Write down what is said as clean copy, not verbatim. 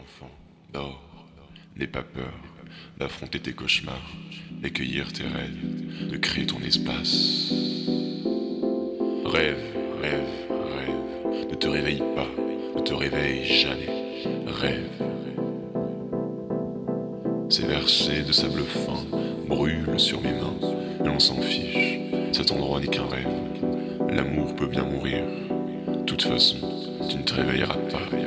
enfant, dors, n'aie pas peur d'affronter tes cauchemars, d'accueillir tes rêves, de créer ton espace. Rêve, rêve, rêve, ne te réveille pas, ne te réveille jamais, rêve. Ces versets de sable fin brûlent sur mes mains, mais on s'en fiche, cet endroit n'est qu'un rêve. L'amour peut bien mourir, de toute façon, tu ne te réveilleras pas.